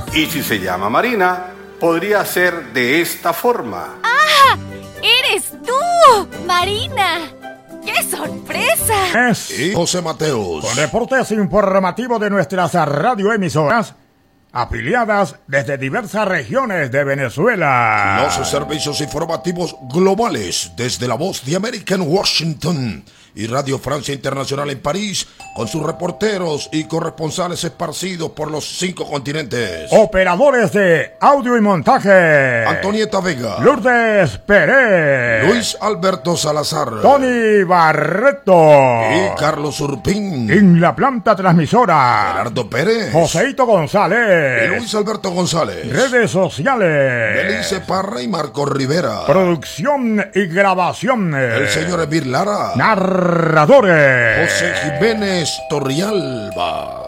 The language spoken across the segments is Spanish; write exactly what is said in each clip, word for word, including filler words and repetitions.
Y si se llama Marina, podría ser de esta forma. ¡Ah! ¡Eres tú, Marina! ¡Qué sorpresa! Es y José Mateos, con reportes informativos de nuestras radioemisoras afiliadas desde diversas regiones de Venezuela. Los servicios informativos globales desde La Voz de América en Washington y Radio Francia Internacional en París, con sus reporteros y corresponsales esparcidos por los cinco continentes. Operadores de audio y montaje: Antonieta Vega, Lourdes Pérez, Luis Alberto Salazar, Tony Barreto y Carlos Urpín. En la planta transmisora, Gerardo Pérez, Joseito González y Luis Alberto González. Redes sociales: Belice Parra y Marco Rivera. Producción y grabación: el señor Emir Lara. Narradores: José Jiménez Torrialba.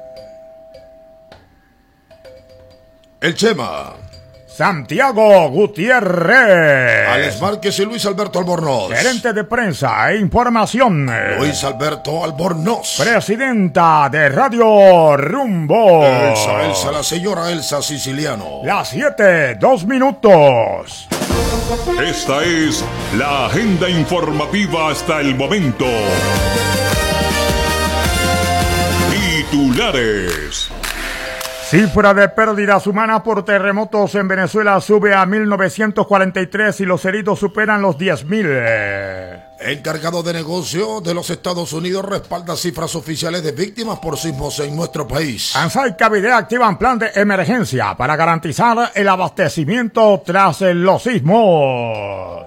El Chema. Santiago Gutiérrez. Alex Márquez y Luis Alberto Albornoz. Gerente de prensa e información: Luis Alberto Albornoz. Presidenta de Radio Rumbo: Elsa, Elsa, la señora Elsa Siciliano. Las siete, dos minutos. Esta es la agenda informativa hasta el momento. Titulares. Cifra de pérdidas humanas por terremotos en Venezuela sube a mil novecientos cuarenta y tres y los heridos superan los diez mil. Encargado de negocio de los Estados Unidos respalda cifras oficiales de víctimas por sismos en nuestro país. ANSA y Cavidea activan plan de emergencia para garantizar el abastecimiento tras los sismos.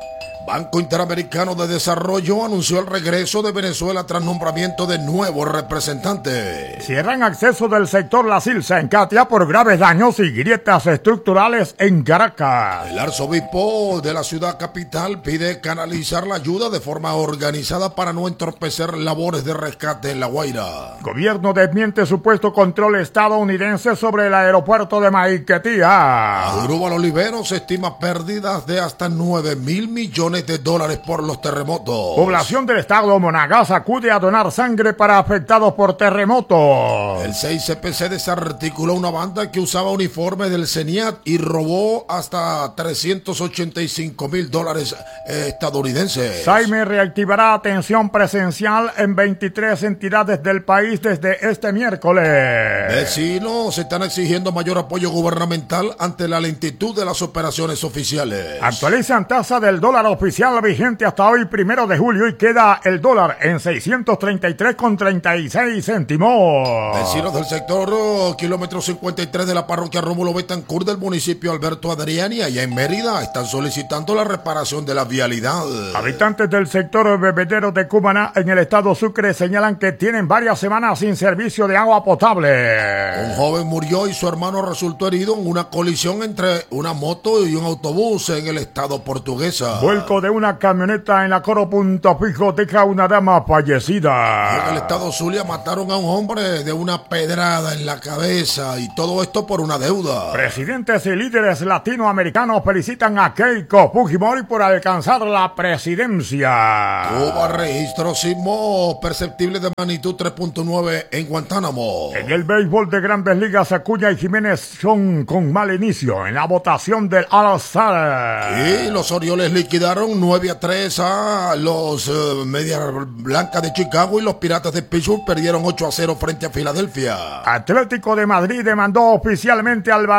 Banco Interamericano de Desarrollo anunció el regreso de Venezuela tras nombramiento de nuevo representante. Cierran acceso del sector La Silsa en Catia por graves daños y grietas estructurales en Caracas. El arzobispo de la ciudad capital pide canalizar la ayuda de forma organizada para no entorpecer labores de rescate en La Guaira. Gobierno desmiente supuesto control estadounidense sobre el aeropuerto de Maiquetía. Adrúbal Oliveros estima pérdidas de hasta nueve mil millones de dólares por los terremotos. Población del estado Monagas acude a donar sangre para afectados por terremotos. El seis C P C desarticuló una banda que usaba uniforme del CENIAT y robó hasta trescientos ochenta y cinco mil dólares estadounidenses. Saime reactivará atención presencial en veintitrés entidades del país desde este miércoles. Vecinos están exigiendo mayor apoyo gubernamental ante la lentitud de las operaciones oficiales. Actualizan tasa del dólar oficial vigente hasta hoy, primero de julio, y queda el dólar en seiscientos treinta y tres con treinta y seis céntimos. Vecinos del sector oh, kilómetro cincuenta y tres de la parroquia Rómulo Betancourt del municipio Alberto Adriani, allá en Mérida, están solicitando la reparación de la vialidad. Habitantes del sector bebedero de Cumaná, en el estado Sucre, señalan que tienen varias semanas sin servicio de agua potable. Un joven murió y su hermano resultó herido en una colisión entre una moto y un autobús en el estado Portuguesa. Vuelco de una camioneta en la Coro Punto Fijo deja una dama fallecida. En el estado Zulia mataron a un hombre de una pedrada en la cabeza y todo esto por una deuda. Presidentes y líderes latinoamericanos felicitan a Keiko Fujimori por alcanzar la presidencia. Cuba registró sismos perceptibles de magnitud tres punto nueve en Guantánamo. En el béisbol de Grandes Ligas, Acuña y Jiménez son con mal inicio en la votación del All-Star. Y los Orioles liquidaron nueve a tres a los uh, Medias Blancas de Chicago y los Piratas de Pittsburgh perdieron ocho a cero frente a Filadelfia. Atlético de Madrid demandó oficialmente al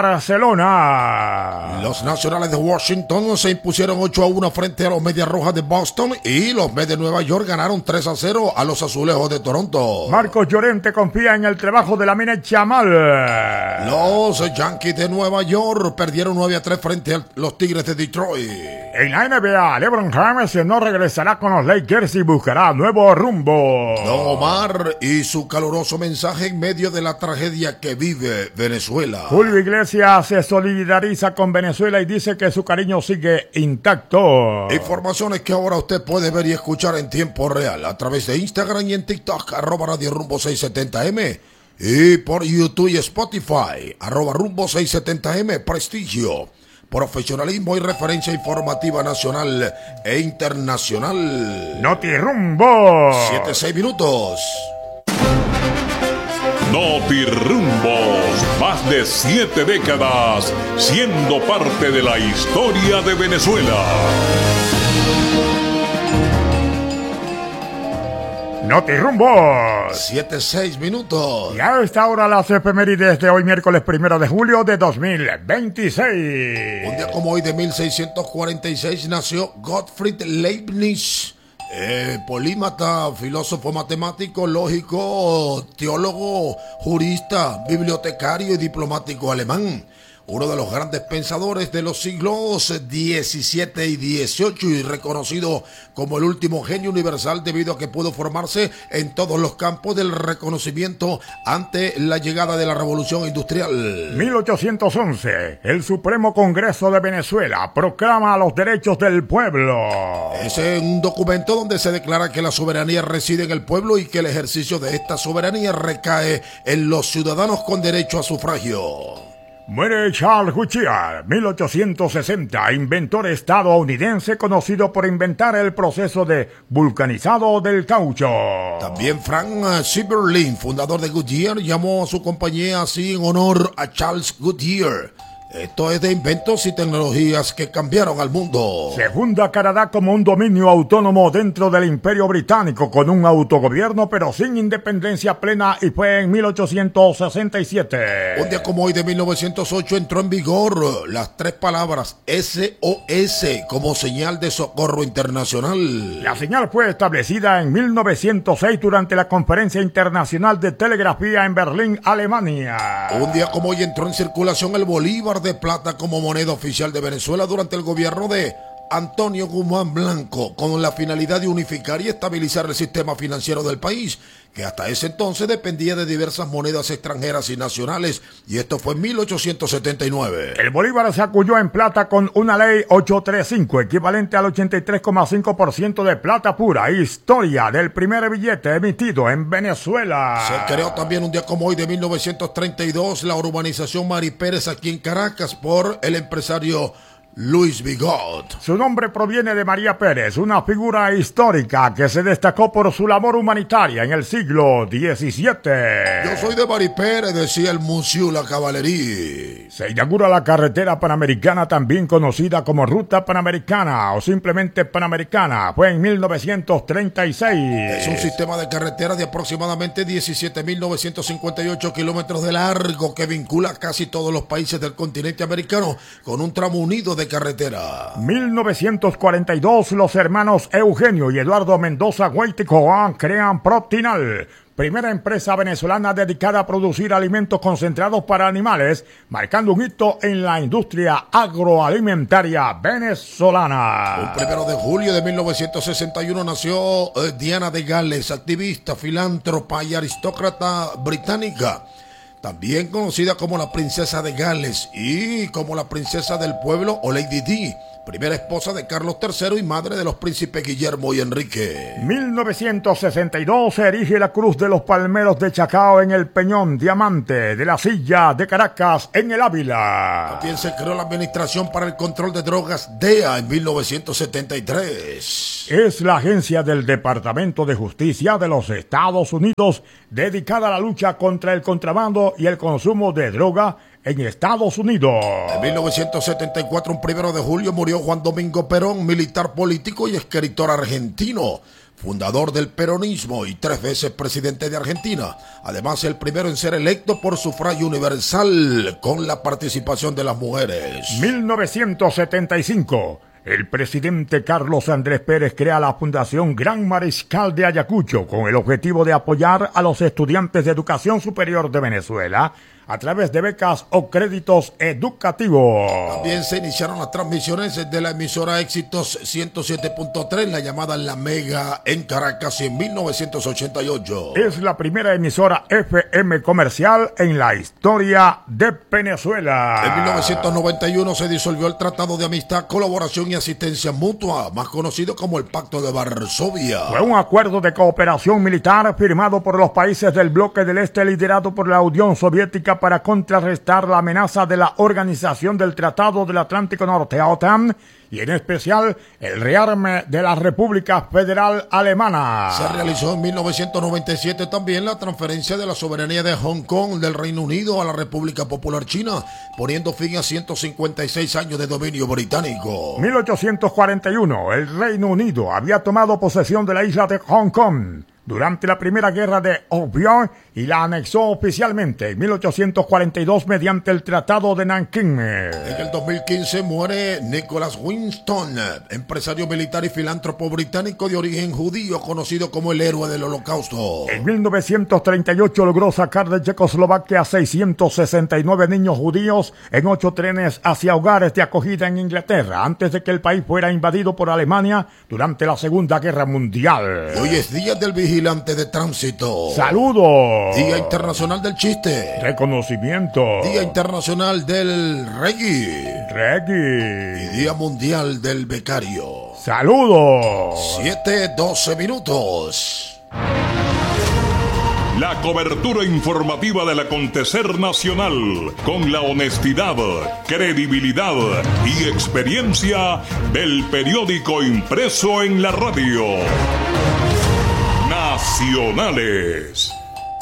Barcelona. Los Nacionales de Washington se impusieron ocho a uno frente a los Medias Rojas de Boston y los Mets de Nueva York ganaron tres a cero a los Azulejos de Toronto. Marcos Llorente confía en el trabajo de la mina Chamal. Los Yankees de Nueva York perdieron nueve a tres frente a los Tigres de Detroit. En la N B A, LeBron James no regresará con los Lakers y buscará nuevo rumbo. Don Omar y su caluroso mensaje en medio de la tragedia que vive Venezuela. Julio Iglesias se solidariza con Venezuela y dice que su cariño sigue intacto. Informaciones que ahora usted puede ver y escuchar en tiempo real a través de Instagram y en TikTok, arroba Radio Rumbo seiscientos setenta eme, y por YouTube y Spotify, arroba Rumbo seiscientos setenta eme, prestigio, profesionalismo y referencia informativa nacional e internacional. Noti Rumbo. Siete, seis minutos. Noti Rumbos, más más de siete décadas siendo parte de la historia de Venezuela. Notirrumbos. Siete, seis minutos. Y a esta hora las efemérides de hoy, miércoles primero de julio de dos mil veintiséis. Un día como hoy de mil seiscientos cuarenta y seis nació Gottfried Leibniz, eh, polímata, filósofo matemático, lógico, teólogo, jurista, bibliotecario y diplomático alemán. Uno de los grandes pensadores de los siglos diecisiete y dieciocho y reconocido como el último genio universal debido a que pudo formarse en todos los campos del reconocimiento ante la llegada de la Revolución Industrial. mil ochocientos once, el Supremo Congreso de Venezuela proclama los derechos del pueblo. Es un documento donde se declara que la soberanía reside en el pueblo y que el ejercicio de esta soberanía recae en los ciudadanos con derecho a sufragio. Muere Charles Goodyear, mil ochocientos sesenta, inventor estadounidense conocido por inventar el proceso de vulcanizado del caucho. También Frank Sieberlin, fundador de Goodyear, llamó a su compañía así en honor a Charles Goodyear. Esto es de inventos y tecnologías que cambiaron al mundo. Se funda Canadá como un dominio autónomo dentro del Imperio Británico con un autogobierno pero sin independencia plena y fue en mil ochocientos sesenta y siete. Un día como hoy de mil novecientos ocho entró en vigor las tres palabras S O S como señal de socorro internacional. La señal fue establecida en mil novecientos seis durante la Conferencia Internacional de Telegrafía en Berlín, Alemania. Un día como hoy entró en circulación el bolívar de plata como moneda oficial de Venezuela durante el gobierno de Antonio Guzmán Blanco, con la finalidad de unificar y estabilizar el sistema financiero del país, que hasta ese entonces dependía de diversas monedas extranjeras y nacionales, y esto fue en mil ochocientos setenta y nueve. El bolívar se acuñó en plata con una ley ochocientos treinta y cinco, equivalente al ochenta y tres coma cinco por ciento de plata pura. Historia del primer billete emitido en Venezuela. Se creó también un día como hoy de mil novecientos treinta y dos la urbanización Mari Pérez aquí en Caracas por el empresario Luis Bigot. Su nombre proviene de María Pérez, una figura histórica que se destacó por su labor humanitaria en el siglo diecisiete. Yo soy de Mari Pérez, decía el Monsieur La Cavallerie. Se inaugura la carretera panamericana, también conocida como Ruta Panamericana o simplemente Panamericana. Fue en mil novecientos treinta y seis. Es un sistema de carretera de aproximadamente diecisiete mil novecientos cincuenta y ocho kilómetros de largo que vincula casi todos los países del continente americano con un tramo unido de carretera. mil novecientos cuarenta y dos, los hermanos Eugenio y Eduardo Mendoza Guaiticoa crean Proptinal, primera empresa venezolana dedicada a producir alimentos concentrados para animales, marcando un hito en la industria agroalimentaria venezolana. Un primero de julio de mil novecientos sesenta y uno nació eh, Diana de Gales, activista, filántropa y aristócrata británica, también conocida como la princesa de Gales y como la princesa del pueblo o Lady Di, primera esposa de Carlos tercero y madre de los príncipes Guillermo y Enrique. mil novecientos sesenta y dos se erige la Cruz de los Palmeros de Chacao en el Peñón Diamante de la Silla de Caracas en el Ávila. También se creó la Administración para el Control de Drogas D E A en mil novecientos setenta y tres. Es la agencia del Departamento de Justicia de los Estados Unidos dedicada a la lucha contra el contrabando y el consumo de droga en Estados Unidos. En mil novecientos setenta y cuatro, un primero de julio, murió Juan Domingo Perón, militar político y escritor argentino, fundador del peronismo y tres veces presidente de Argentina. Además, el primero en ser electo por sufragio universal con la participación de las mujeres. mil novecientos setenta y cinco. El presidente Carlos Andrés Pérez crea la Fundación Gran Mariscal de Ayacucho con el objetivo de apoyar a los estudiantes de educación superior de Venezuela a través de becas o créditos educativos. También se iniciaron las transmisiones de la emisora Éxitos ciento siete punto tres, la llamada La Mega, en Caracas en mil novecientos ochenta y ocho. Es la primera emisora F M comercial en la historia de Venezuela. En mil novecientos noventa y uno se disolvió el Tratado de Amistad, Colaboración y Asistencia Mutua, más conocido como el Pacto de Varsovia. Fue un acuerdo de cooperación militar firmado por los países del bloque del Este liderado por la Unión Soviética para contrarrestar la amenaza de la Organización del Tratado del Atlántico Norte, OTAN, y en especial el rearme de la República Federal Alemana. Se realizó en mil novecientos noventa y siete también la transferencia de la soberanía de Hong Kong del Reino Unido a la República Popular China, poniendo fin a ciento cincuenta y seis años de dominio británico. mil ochocientos cuarenta y uno, el Reino Unido había tomado posesión de la isla de Hong Kong durante la Primera Guerra de Opium y la anexó oficialmente en mil ochocientos cuarenta y dos mediante el Tratado de Nankín. En el dos mil quince muere Nicholas Winston, empresario militar y filántropo británico de origen judío, conocido como el héroe del Holocausto. En mil novecientos treinta y ocho logró sacar de Checoslovaquia a seiscientos sesenta y nueve niños judíos en ocho trenes hacia hogares de acogida en Inglaterra, antes de que el país fuera invadido por Alemania durante la Segunda Guerra Mundial. Y hoy es Día del Vigilante de Tránsito. ¡Saludos! Día Internacional del Chiste. Reconocimiento. Día Internacional del Reggae. Reggae. Y Día Mundial del Becario. ¡Saludos! siete doce minutos. La cobertura informativa del acontecer nacional, con la honestidad, credibilidad y experiencia del periódico impreso en la radio. Nacionales.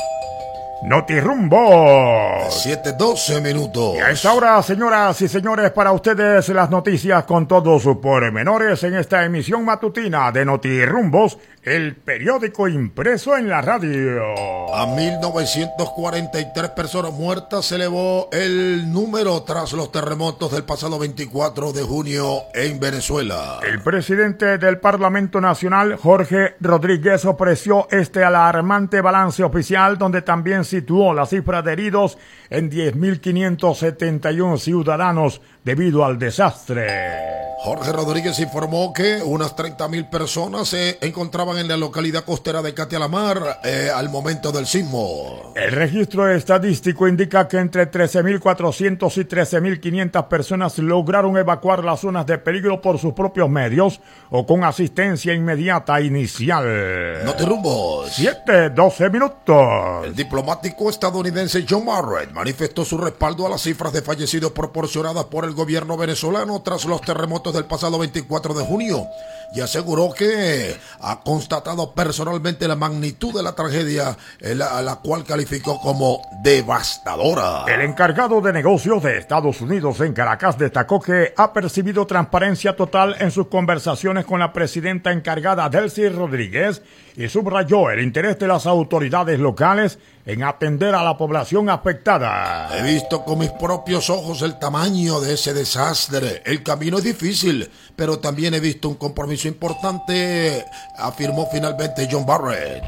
Notirumbo. siete doce minutos. Y a esta hora, señoras y señores, para ustedes las noticias con todos sus pormenores en esta emisión matutina de Notirumbos, el periódico impreso en la radio. A mil novecientos cuarenta y tres personas muertas se elevó el número tras los terremotos del pasado veinticuatro de junio en Venezuela. El presidente del Parlamento Nacional, Jorge Rodríguez, ofreció este alarmante balance oficial, donde también situó la cifra de heridos en diez mil quinientos setenta y uno ciudadanos debido al desastre. Jorge Rodríguez informó que unas treinta mil personas se encontraban en la localidad costera de Catialamar eh, al momento del sismo. El registro estadístico indica que entre trece mil cuatrocientos y trece mil quinientas personas lograron evacuar las zonas de peligro por sus propios medios o con asistencia inmediata inicial. Notirumbos. siete doce minutos. El diplomático estadounidense John Barrett manifestó su respaldo a las cifras de fallecidos proporcionadas por el gobierno venezolano tras los terremotos del pasado veinticuatro de junio y aseguró que ha constatado personalmente la magnitud de la tragedia, a la cual calificó como devastadora. El encargado de negocios de Estados Unidos en Caracas destacó que ha percibido transparencia total en sus conversaciones con la presidenta encargada Delcy Rodríguez y subrayó el interés de las autoridades locales en atender a la población afectada. He visto con mis propios ojos el tamaño de ese desastre. El camino es difícil, pero también he visto un compromiso importante, afirmó finalmente John Barrett.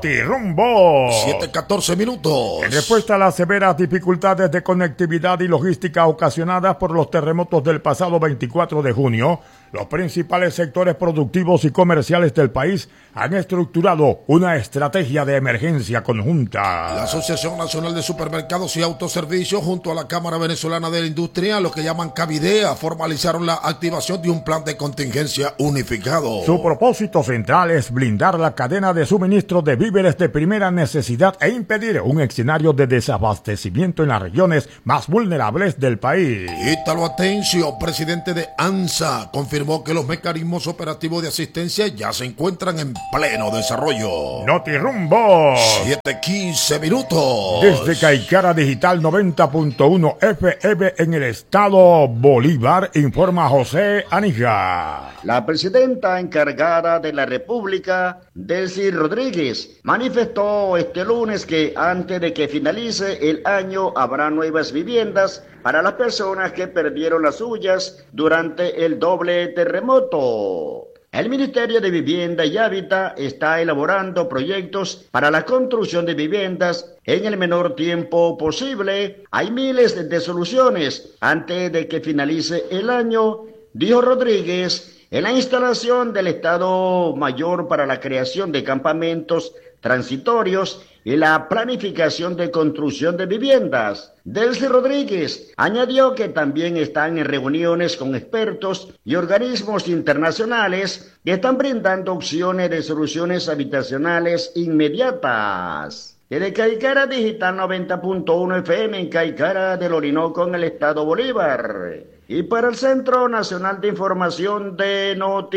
Notirumbo. siete catorce minutos. En respuesta a las severas dificultades de conectividad y logística ocasionadas por los terremotos del pasado veinticuatro de junio, los principales sectores productivos y comerciales del país han estructurado una estrategia de emergencia conjunta. La Asociación Nacional de Supermercados y Autoservicios junto a la Cámara Venezolana de la Industria, lo que llaman Cavidea, formalizaron la activación de un plan de contingencia unificado. Su propósito central es blindar la cadena de suministro de víveres de primera necesidad e impedir un escenario de desabastecimiento en las regiones más vulnerables del país. Ítalo Atencio, presidente de ANSA, confirmó que los mecanismos operativos de asistencia ya se encuentran en pleno desarrollo. Notirumbo. siete quince minutos. Desde Caicara Digital noventa punto uno F M en el estado Bolívar, informa José Anija. La presidenta encargada de la República, Delcy Rodríguez, manifestó este lunes que antes de que finalice el año habrá nuevas viviendas para las personas que perdieron las suyas durante el doble terremoto. El Ministerio de Vivienda y Hábitat está elaborando proyectos para la construcción de viviendas en el menor tiempo posible. Hay miles de soluciones antes de que finalice el año, dijo Rodríguez, en la instalación del Estado Mayor para la creación de campamentos transitorios y la planificación de construcción de viviendas. Delcy Rodríguez añadió que también están en reuniones con expertos y organismos internacionales que están brindando opciones de soluciones habitacionales inmediatas. y de Caicara Digital noventa punto uno F M en Caicara del Orinoco en el estado Bolívar. Y para el Centro Nacional de Información de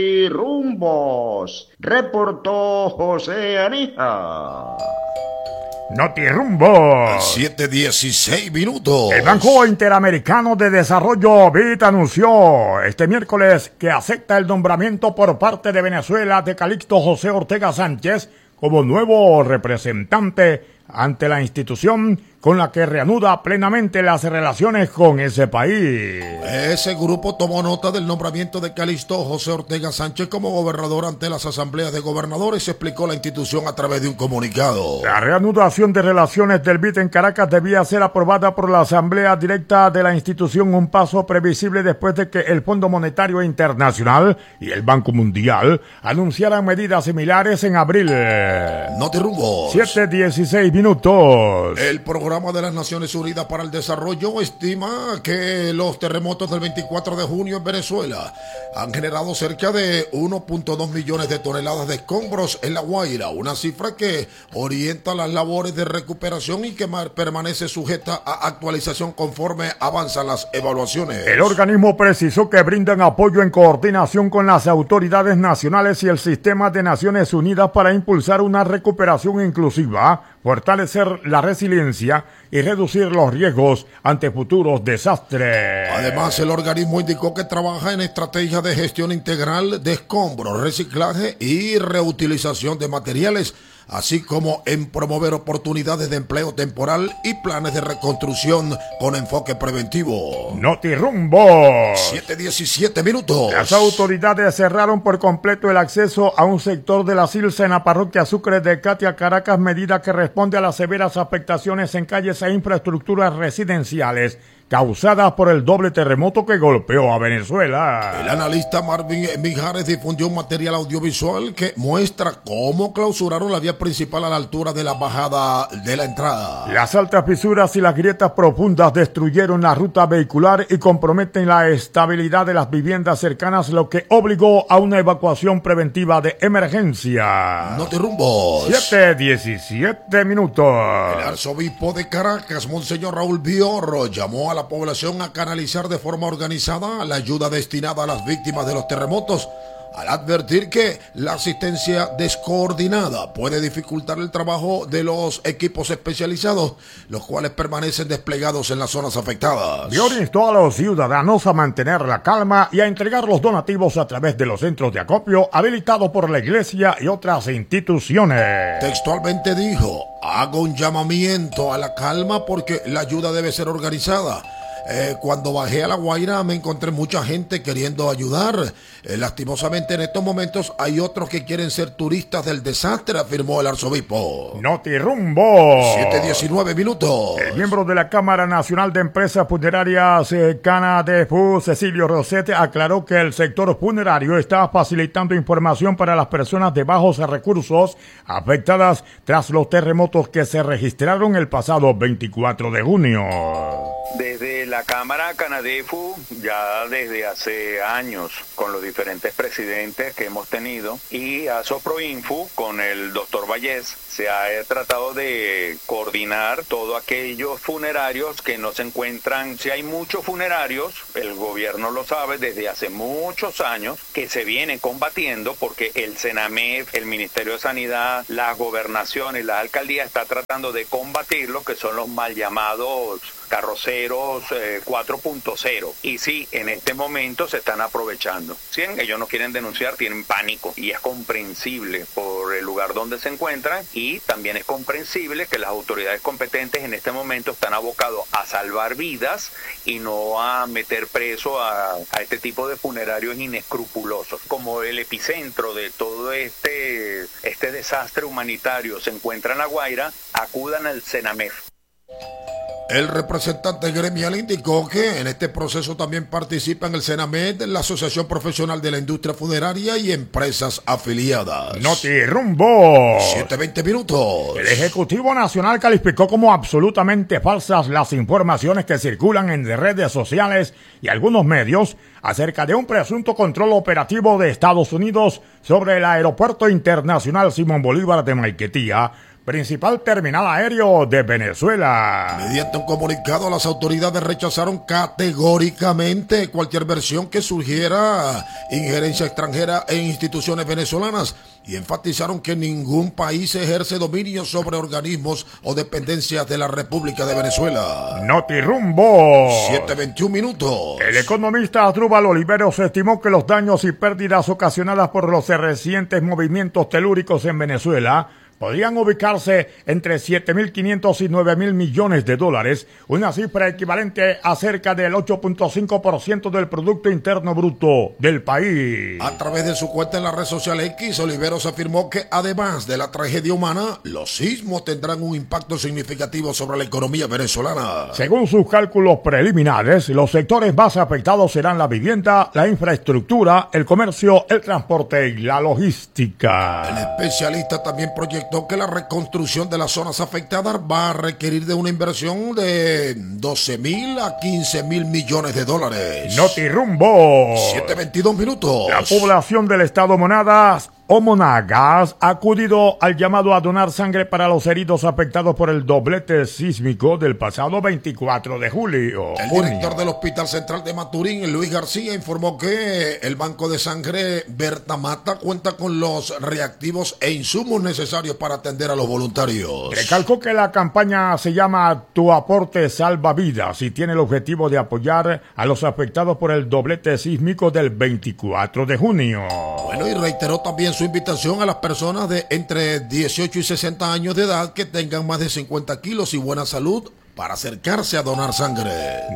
Notirumbos, reportó José Anija. Notirumbo. siete dieciséis minutos. El Banco Interamericano de Desarrollo, B I D, anunció este miércoles que acepta el nombramiento por parte de Venezuela de Calixto José Ortega Sánchez como nuevo representante ante la institución, con la que reanuda plenamente las relaciones con ese país. Ese grupo tomó nota del nombramiento de Calixto José Ortega Sánchez como gobernador ante las asambleas de gobernadores, explicó la institución a través de un comunicado. La reanudación de relaciones del B I D en Caracas debía ser aprobada por la asamblea directa de la institución, un paso previsible después de que el Fondo Monetario Internacional y el Banco Mundial anunciaran medidas similares en abril. Notirumbos. siete dieciséis minutos. El programa de las Naciones Unidas para el Desarrollo estima que los terremotos del veinticuatro de junio en Venezuela han generado cerca de uno punto dos millones de toneladas de escombros en La Guaira, una cifra que orienta las labores de recuperación y que permanece sujeta a actualización conforme avanzan las evaluaciones. El organismo precisó que brindan apoyo en coordinación con las autoridades nacionales y el sistema de Naciones Unidas para impulsar una recuperación inclusiva, fortalecer la resiliencia y reducir los riesgos ante futuros desastres. Además, el organismo indicó que trabaja en estrategias de gestión integral de escombros, reciclaje y reutilización de materiales, así como en promover oportunidades de empleo temporal y planes de reconstrucción con enfoque preventivo. Notirumbo. siete diecisiete minutos. Las autoridades cerraron por completo el acceso a un sector de la Silsa en la parroquia Sucre de Catia, Caracas, medida que responde a las severas afectaciones en calles e infraestructuras residenciales causadas por el doble terremoto que golpeó a Venezuela. El analista Marvin Mijares difundió un material audiovisual que muestra cómo clausuraron la vía principal a la altura de la bajada de la entrada. Las altas fisuras y las grietas profundas destruyeron la ruta vehicular y comprometen la estabilidad de las viviendas cercanas, lo que obligó a una evacuación preventiva de emergencia. Notirumbos. siete diecisiete minutos. El arzobispo de Caracas, Monseñor Raúl Biorro, llamó a la población a canalizar de forma organizada la ayuda destinada a las víctimas de los terremotos, al advertir que la asistencia descoordinada puede dificultar el trabajo de los equipos especializados, los cuales permanecen desplegados en las zonas afectadas. Dios instó a los ciudadanos a mantener la calma y a entregar los donativos a través de los centros de acopio habilitados por la iglesia y otras instituciones. Textualmente dijo: hago un llamamiento a la calma porque la ayuda debe ser organizada. Eh, cuando bajé a La Guaira me encontré mucha gente queriendo ayudar. Eh, lastimosamente en estos momentos hay otros que quieren ser turistas del desastre, afirmó el arzobispo. Notirumbo. siete diecinueve minutos. El miembro de la Cámara Nacional de Empresas Funerarias eh, CANADEFU, Cecilio Rosete, aclaró que el sector funerario está facilitando información para las personas de bajos recursos afectadas tras los terremotos que se registraron el pasado veinticuatro de junio. Desde la Cámara CANADEFU, ya desde hace años, con los diferentes presidentes que hemos tenido, y ASOPROINFU, con el doctor Vallés, se ha tratado de coordinar todos aquellos funerarios que no se encuentran. Si hay muchos funerarios, el gobierno lo sabe desde hace muchos años, que se vienen combatiendo porque el CENAMEF, el Ministerio de Sanidad, las gobernaciones, la alcaldía está tratando de combatirlo, que son los mal llamados carroceros eh, cuatro punto cero. Y sí, en este momento se están aprovechando. ¿Sí? Ellos no quieren denunciar, tienen pánico, y es comprensible por el lugar donde se encuentran, y también es comprensible que las autoridades competentes en este momento están abocados a salvar vidas y no a meter preso a, a este tipo de funerarios inescrupulosos. Como el epicentro de todo este, este desastre humanitario se encuentra en La Guaira, acudan al CENAMEF. El representante gremial indicó que en este proceso también participan el CENAMED, la Asociación Profesional de la Industria Funeraria y empresas afiliadas. Notirumbo. siete veinte minutos. El Ejecutivo Nacional calificó como absolutamente falsas las informaciones que circulan en redes sociales y algunos medios acerca de un presunto control operativo de Estados Unidos sobre el Aeropuerto Internacional Simón Bolívar de Maiquetía, principal terminal aéreo de Venezuela. Mediante un comunicado, las autoridades rechazaron categóricamente cualquier versión que surgiera injerencia extranjera en instituciones venezolanas y enfatizaron que ningún país ejerce dominio sobre organismos o dependencias de la República de Venezuela. Notirumbo. siete veintiún minutos. El economista Asdrúbal Oliveros estimó que los daños y pérdidas ocasionadas por los recientes movimientos telúricos en Venezuela podrían ubicarse entre siete mil quinientos y nueve mil millones de dólares, una cifra equivalente a cerca del ocho punto cinco por ciento del Producto Interno Bruto del país. A través de su cuenta en la red social X, Oliveros afirmó que además de la tragedia humana, los sismos tendrán un impacto significativo sobre la economía venezolana. Según sus cálculos preliminares, los sectores más afectados serán la vivienda, la infraestructura, el comercio, el transporte y la logística. El especialista también proyectó que la reconstrucción de las zonas afectadas va a requerir de una inversión de doce mil a quince mil millones de dólares. Notirumbo. siete veintidós minutos. La población del estado Monadas o Monagas ha acudido al llamado a donar sangre para los heridos afectados por el doblete sísmico del pasado veinticuatro de julio. El director del Hospital Central de Maturín, Luis García, informó que el banco de sangre Berta Mata cuenta con los reactivos e insumos necesarios para atender a los voluntarios. Recalcó que la campaña se llama Tu aporte salva vidas y tiene el objetivo de apoyar a los afectados por el doblete sísmico del veinticuatro de junio. Bueno, y reiteró también su invitación a las personas de entre dieciocho y sesenta años de edad que tengan más de cincuenta kilos y buena salud para acercarse a donar sangre.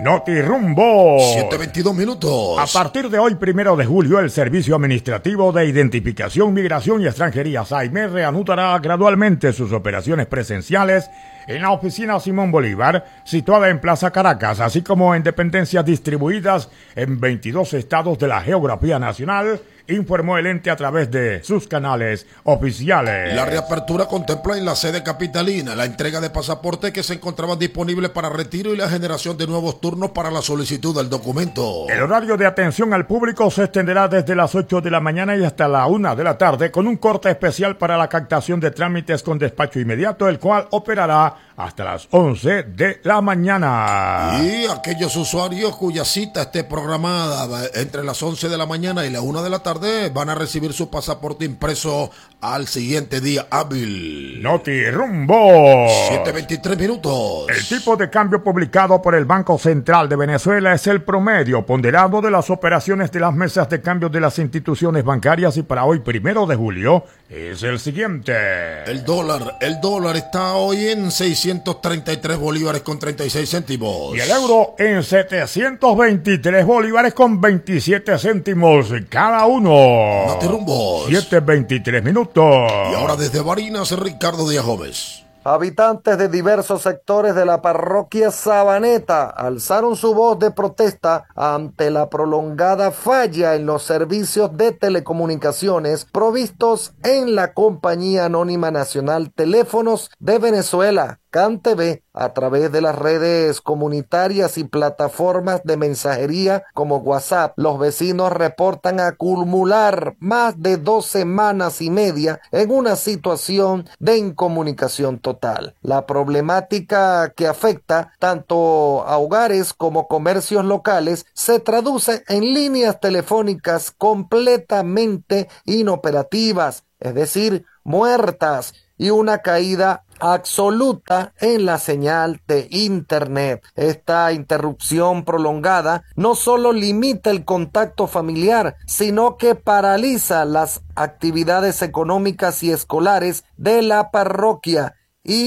Notirumbo. siete veintidós minutos. A partir de hoy, primero de julio, el Servicio Administrativo de Identificación, Migración y Extranjería, SAIME, reanudará gradualmente sus operaciones presenciales en la oficina Simón Bolívar, situada en Plaza Caracas, así como en dependencias distribuidas en veintidós estados de la geografía nacional, informó el ente a través de sus canales oficiales. La reapertura contempla en la sede capitalina la entrega de pasaportes que se encontraban disponibles para retiro y la generación de nuevos turnos para la solicitud del documento. El horario de atención al público se extenderá desde las ocho de la mañana y hasta la una de la tarde, con un corte especial para la captación de trámites con despacho inmediato, el cual operará hasta las once de la mañana. Y aquellos usuarios cuya cita esté programada entre las once de la mañana y la una de la tarde van a recibir su pasaporte impreso al siguiente día hábil. Notirumbo. siete veintitrés minutos. El tipo de cambio publicado por el Banco Central de Venezuela es el promedio ponderado de las operaciones de las mesas de cambio de las instituciones bancarias y para hoy, primero de julio, es el siguiente. El dólar, el dólar está hoy en seiscientos treinta y tres bolívares con treinta y seis céntimos. Y el euro en setecientos veintitrés bolívares con veintisiete céntimos cada uno. Notirumbo. siete veintitrés minutos. Y ahora desde Barinas, Ricardo Díaz Gómez. Habitantes de diversos sectores de la parroquia Sabaneta alzaron su voz de protesta ante la prolongada falla en los servicios de telecomunicaciones provistos en la Compañía Anónima Nacional Teléfonos de Venezuela, CanTV, a través de las redes comunitarias y plataformas de mensajería como WhatsApp. Los vecinos reportan acumular más de dos semanas y media en una situación de incomunicación total. La problemática que afecta tanto a hogares como comercios locales se traduce en líneas telefónicas completamente inoperativas, es decir, muertas, y una caída absoluta en la señal de internet. Esta interrupción prolongada no solo limita el contacto familiar, sino que paraliza las actividades económicas y escolares de la parroquia,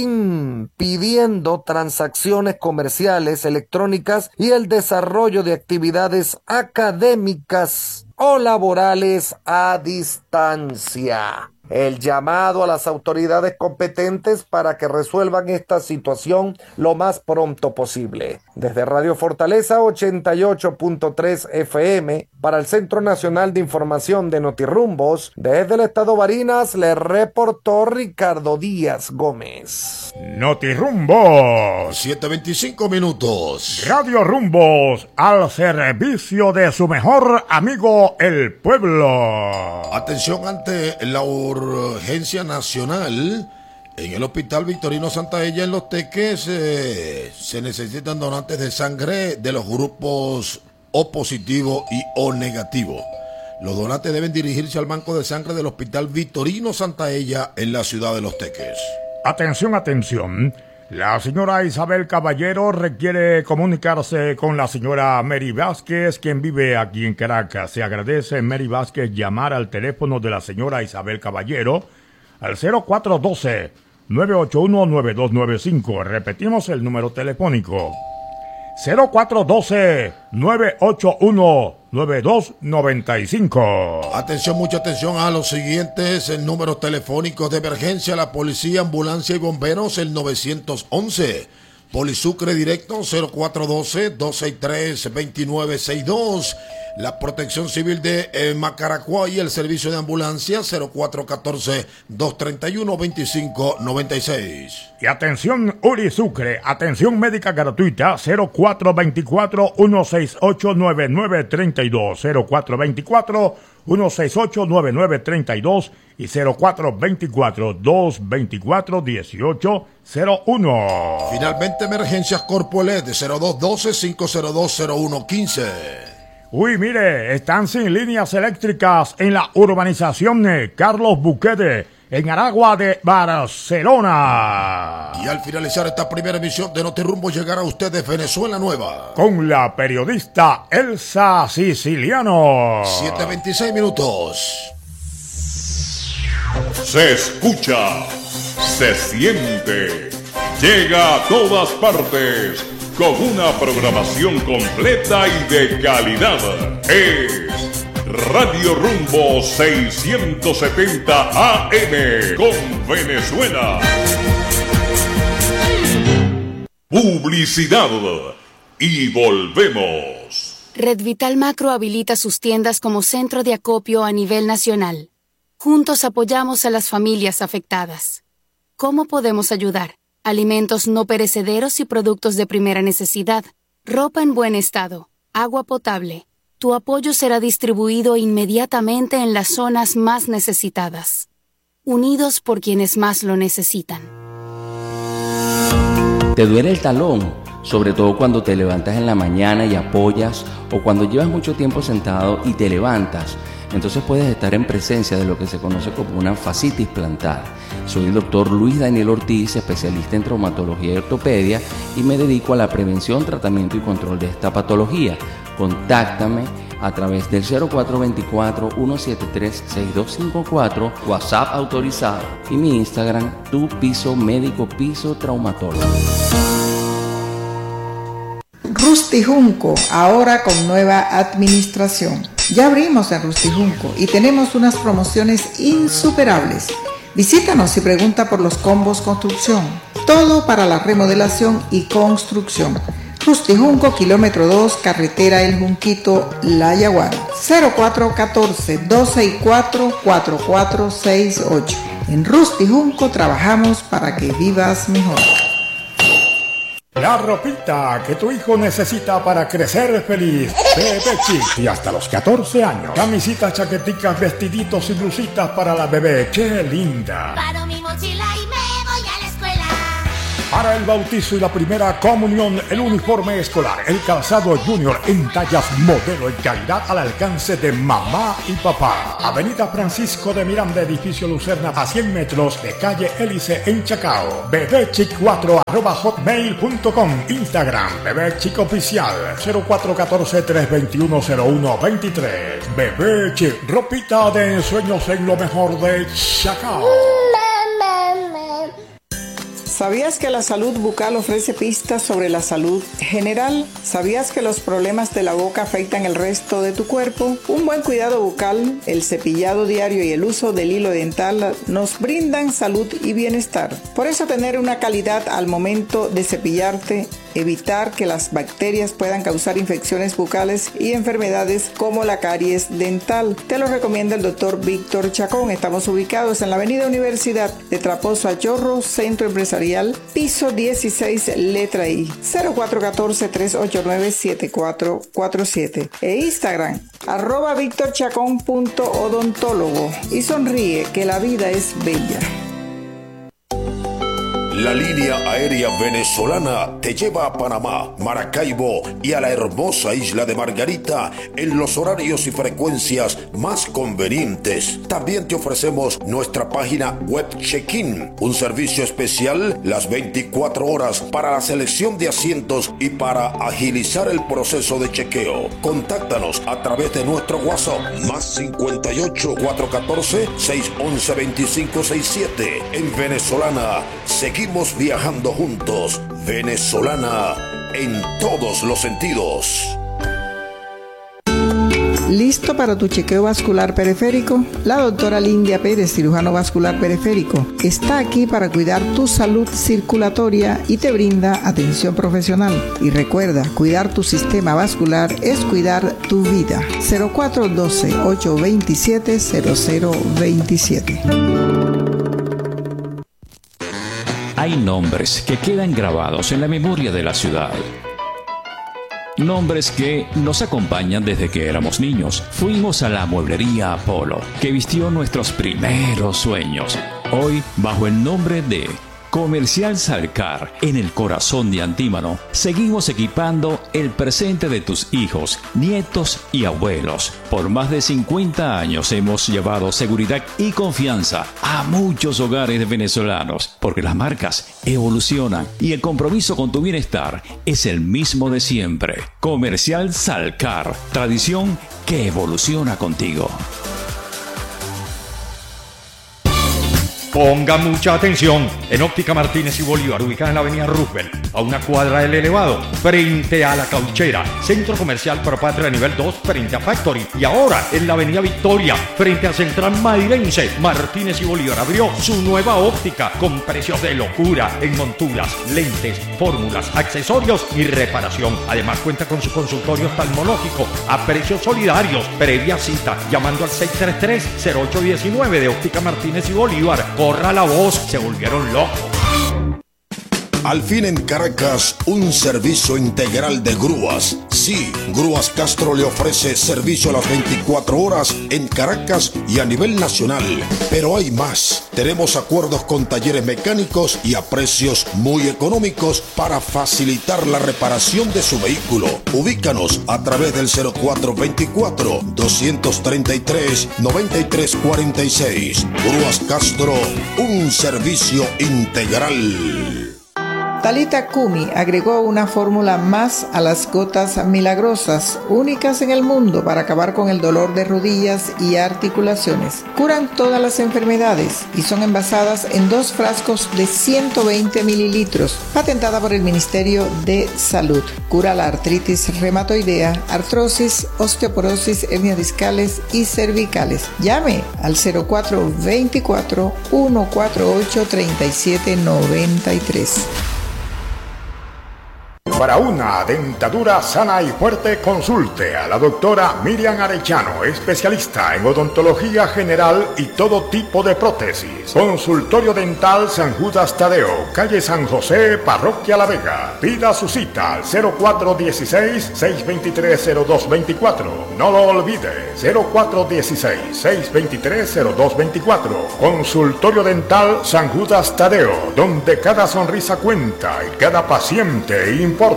impidiendo transacciones comerciales electrónicas y el desarrollo de actividades académicas o laborales a distancia. El llamado a las autoridades competentes para que resuelvan esta situación lo más pronto posible. Desde Radio Fortaleza ochenta y ocho punto tres F M, para el Centro Nacional de Información de Notirrumbos, desde el estado Barinas, le reportó Ricardo Díaz Gómez. Notirrumbos. siete veinticinco minutos. Radio Rumbos, al servicio de su mejor amigo, el pueblo. Atención ante la urgencia nacional En el Hospital Victorino Santaella en Los Teques eh, se necesitan donantes de sangre de los grupos O positivo y O negativo. Los donantes deben dirigirse al banco de sangre del Hospital Victorino Santaella en la ciudad de Los Teques. Atención, atención. La señora Isabel Caballero requiere comunicarse con la señora Mary Vázquez, quien vive aquí en Caracas. Se agradece, Mary Vázquez, llamar al teléfono de la señora Isabel Caballero al cero cuatro uno dos, nueve ocho uno, nueve dos nueve cinco. Repetimos el número telefónico. cero cuatro uno dos, nueve ocho uno, nueve dos nueve cinco. Atención, mucha atención a los siguientes el números telefónicos de emergencia: la policía, ambulancia y bomberos, el nueve once. Polisucre directo cero cuatro uno dos, dos seis tres, dos nueve seis dos. La Protección Civil de eh, Macaracuay, el servicio de ambulancia cero cuatro uno cuatro, dos tres uno, dos cinco nueve seis. Y atención Uri Sucre, atención médica gratuita cero cuatro dos cuatro, uno seis ocho, nueve nueve tres dos, cero cuatro dos cuatro, uno seis ocho, nueve nueve tres dos y cero cuatro dos cuatro, dos dos cuatro, uno ocho cero uno. Finalmente emergencias Corpoeled de cero dos uno dos, cinco cero dos, cero uno uno cinco. Uy, mire, están sin líneas eléctricas en la urbanización Carlos Buquede, en Aragua de Barcelona. Y al finalizar esta primera emisión de Notirrumbo llegará a ustedes Venezuela Nueva, con la periodista Elsa Siciliano. siete veintiséis minutos. Se escucha, se siente, llega a todas partes, con una programación completa y de calidad. Es Radio Rumbo seiscientos setenta A M con Venezuela. Publicidad y volvemos. Red Vital Macro habilita sus tiendas como centro de acopio a nivel nacional. Juntos apoyamos a las familias afectadas. ¿Cómo podemos ayudar? Alimentos no perecederos y productos de primera necesidad, ropa en buen estado, agua potable. Tu apoyo será distribuido inmediatamente en las zonas más necesitadas. Unidos por quienes más lo necesitan. ¿Te duele el talón? Sobre todo cuando te levantas en la mañana y apoyas, o cuando llevas mucho tiempo sentado y te levantas. Entonces puedes estar en presencia de lo que se conoce como una fascitis plantar. Soy el doctor Luis Daniel Ortiz, especialista en traumatología y ortopedia, y me dedico a la prevención, tratamiento y control de esta patología. Contáctame a través del cero cuatro dos cuatro, uno siete tres, seis dos cinco cuatro, WhatsApp autorizado, y mi Instagram, tu piso médico piso traumatólogo. Rusty Junco, ahora con nueva administración. Ya abrimos en Rusty Junco y tenemos unas promociones insuperables. Visítanos y pregunta por los combos construcción. Todo para la remodelación y construcción. Rusty Junco, kilómetro dos, carretera El Junquito, La Yaguara. cero cuatro uno cuatro, dos seis cuatro, cuatro cuatro seis ocho. En Rusty Junco trabajamos para que vivas mejor. La ropita que tu hijo necesita para crecer feliz. Bebé Chic. Y hasta los catorce años. Camisitas, chaqueticas, vestiditos y blusitas para la bebé. ¡Qué linda! Paro mi mochila y me voy a la escuela. Para el bautizo y la primera comunión, el uniforme escolar, el calzado junior en tallas modelo y calidad al alcance de mamá y papá. Avenida Francisco de Miranda, edificio Lucerna, a cien metros de calle Hélice en Chacao. bebechic cuatro arroba hotmail punto com. Instagram, bebechic oficial, cero cuatro uno cuatro, tres dos uno, cero uno dos tres. Bebé Chic, ropita de ensueños en lo mejor de Chacao. ¿Sabías que la salud bucal ofrece pistas sobre la salud general? ¿Sabías que los problemas de la boca afectan el resto de tu cuerpo? Un buen cuidado bucal, el cepillado diario y el uso del hilo dental nos brindan salud y bienestar. Por eso tener una calidad al momento de cepillarte, evitar que las bacterias puedan causar infecciones bucales y enfermedades como la caries dental. Te lo recomienda el doctor Víctor Chacón. Estamos ubicados en la avenida Universidad de Traposo a Chorro, Centro Empresarial, piso dieciséis, letra I, cero cuatro uno cuatro, tres ocho nueve, siete cuatro cuatro siete. E Instagram, arroba victorchacón punto odontólogo. Y sonríe, que la vida es bella. La línea aérea venezolana te lleva a Panamá, Maracaibo y a la hermosa isla de Margarita en los horarios y frecuencias más convenientes. También te ofrecemos nuestra página web check-in, un servicio especial las veinticuatro horas para la selección de asientos y para agilizar el proceso de chequeo. Contáctanos a través de nuestro WhatsApp más cincuenta y ocho, cuatrocientos catorce, seiscientos once, veinticinco sesenta y siete. En Venezolana seguimos viajando juntos. Venezolana en todos los sentidos. ¿Listo para tu chequeo vascular periférico? La doctora Lindia Pérez, cirujano vascular periférico, está aquí para cuidar tu salud circulatoria y te brinda atención profesional. Y recuerda, cuidar tu sistema vascular es cuidar tu vida. cero cuatro uno dos, ocho dos siete, cero cero dos siete. Hay nombres que quedan grabados en la memoria de la ciudad. Nombres que nos acompañan desde que éramos niños. Fuimos a la mueblería Apolo, que vistió nuestros primeros sueños. Hoy, bajo el nombre de Comercial Salcar, en el corazón de Antímano, seguimos equipando el presente de tus hijos, nietos y abuelos. Por más de cincuenta años hemos llevado seguridad y confianza a muchos hogares venezolanos, porque las marcas evolucionan y el compromiso con tu bienestar es el mismo de siempre. Comercial Salcar, tradición que evoluciona contigo. Ponga mucha atención. En Óptica Martínez y Bolívar, ubicada en la avenida Roosevelt, a una cuadra del elevado, frente a la Cauchera, centro comercial Propatria nivel dos, frente a Factory. Y ahora en la avenida Victoria, frente a Central Mairense, Martínez y Bolívar abrió su nueva óptica con precios de locura en monturas, lentes, fórmulas, accesorios y reparación. Además cuenta con su consultorio oftalmológico a precios solidarios. Previa cita llamando al seis tres tres, cero ocho uno nueve de Óptica Martínez y Bolívar. Corra la voz, se volvieron locos. Al fin en Caracas, un servicio integral de grúas. Sí, Grúas Castro le ofrece servicio a las veinticuatro horas en Caracas y a nivel nacional. Pero hay más. Tenemos acuerdos con talleres mecánicos y a precios muy económicos para facilitar la reparación de su vehículo. Ubícanos a través del cero cuatro veinticuatro, doscientos treinta y tres, noventa y tres cuarenta y seis. Grúas Castro, un servicio integral. Talita Kumi agregó una fórmula más a las gotas milagrosas, únicas en el mundo para acabar con el dolor de rodillas y articulaciones. Curan todas las enfermedades y son envasadas en dos frascos de ciento veinte mililitros, patentada por el Ministerio de Salud. Cura la artritis reumatoidea, artrosis, osteoporosis, hernias discales y cervicales. Llame al cero cuatro veinticuatro, ciento cuarenta y ocho, treinta y siete noventa y tres. Para una dentadura sana y fuerte, consulte a la doctora Miriam Arellano, especialista en odontología general y todo tipo de prótesis. Consultorio Dental San Judas Tadeo, calle San José, Parroquia La Vega. Pida su cita al cero cuatro uno seis, seis dos tres, cero dos dos cuatro. No lo olvide, cero cuatro uno seis, seis dos tres, cero dos dos cuatro. Consultorio Dental San Judas Tadeo, donde cada sonrisa cuenta y cada paciente importa.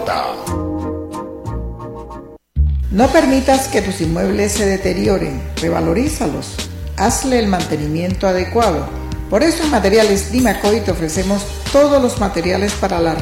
No permitas que tus inmuebles se deterioren, revalorízalos, hazle el mantenimiento adecuado. Por eso en Materiales Dimacoy te ofrecemos todos los materiales para la